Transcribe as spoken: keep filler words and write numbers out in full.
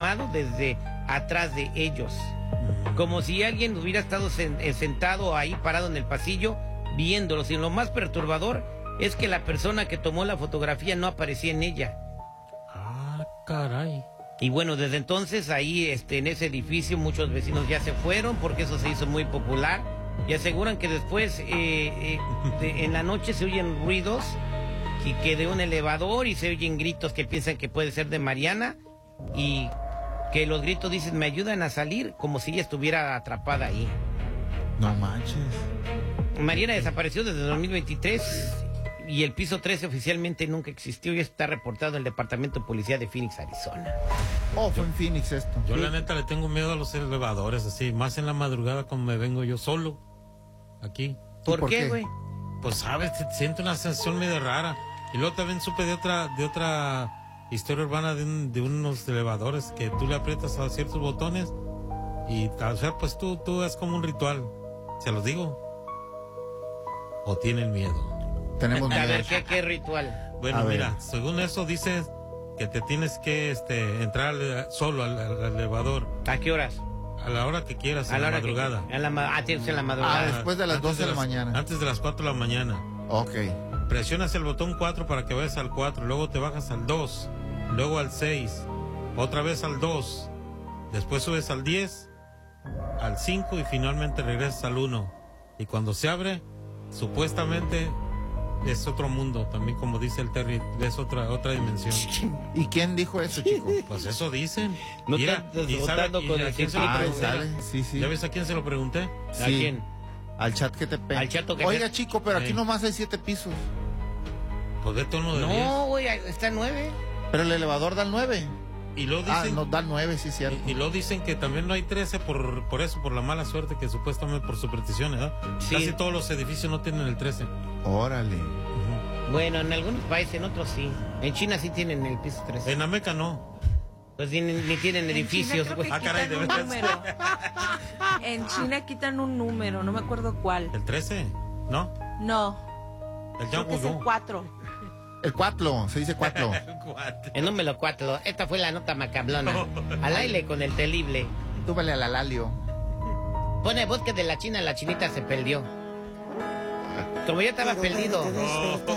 filmado desde atrás de ellos, como si alguien hubiera estado sentado ahí parado en el pasillo viéndolos. Y lo más perturbador es que la persona que tomó la fotografía no aparecía en ella. Ah, caray. Y bueno, desde entonces ahí este, en ese edificio muchos vecinos ya se fueron porque eso se hizo muy popular y aseguran que después eh, eh, de, en la noche se oyen ruidos y que de un elevador y se oyen gritos que piensan que puede ser de Mariana y que los gritos dicen me ayudan a salir, como si ella estuviera atrapada ahí. No manches. Mariana desapareció desde dos mil veintitrés y el piso trece oficialmente nunca existió y está reportado en el Departamento de Policía de Phoenix, Arizona. Oh, fue en Phoenix esto. Yo Sí. la neta le tengo miedo a los elevadores, así, más en la madrugada cuando me vengo yo solo, aquí. ¿Por, por qué, qué? güey? Pues sabes, te- siento una sensación medio rara. Y luego también supe de otra, de otra historia urbana de, un- de unos elevadores que tú le aprietas a ciertos botones y, o sea, pues tú, tú es como un ritual. ¿Se los digo? ¿O tienen miedo? Tenemos A miedo. ver, ¿qué, qué ritual? Bueno, A ver. mira, según eso dices que te tienes que este, entrar al- solo al, al elevador ¿A qué horas? a la hora que quieras, A en la la hora que- madrugada. en la ma- ah, tienes en la Ah, madrugada. después de las Antes doce de la las- mañana. Antes de las cuatro de la mañana. Ok. Presionas el botón cuatro para que vayas al cuatro, luego te bajas al dos, luego al seis, otra vez al dos, después subes al diez, al cinco y finalmente regresas al uno. Y cuando se abre, supuestamente es otro mundo, también como dice el Terry, es otra otra dimensión. ¿Y quién dijo eso, chico? Pues eso dicen. No Mira, te andes ¿y sabe- botando y con a el quién se lo circuito. Ah, pregunté? sale. Sí, sí. ¿Ya ves a quién se lo pregunté? ¿A Sí. quién? Al chat que te pe... Al chato que Oiga, te- chico, pero aquí Sí. nomás hay siete pisos. Pues vete uno de diez. No, güey, está nueve. Pero el elevador da el nueve. Y luego Ah, dicen, no, da el nueve, sí, cierto. y, y luego dicen que también no hay trece por, por eso, por la mala suerte que supuestamente por superstición, ¿verdad? Sí. Casi todos los edificios no tienen el trece. Órale. Bueno, en algunos países, en otros sí. En China sí tienen el piso tres. En Ameca no. Pues ni, ni tienen En edificios, China creo güey. que Ah, caray, quitan ¿de un veras? número. En China quitan un número, no me acuerdo cuál. ¿El trece? ¿No? No, El creo que es el Yang cuatro. El cuatro, se dice cuatro. El número cuatro. Esta fue la nota macablona. Al aire con el terrible. Túbale al alalio. Pone bosque de la China, la chinita se perdió. Como yo estaba perdido. No.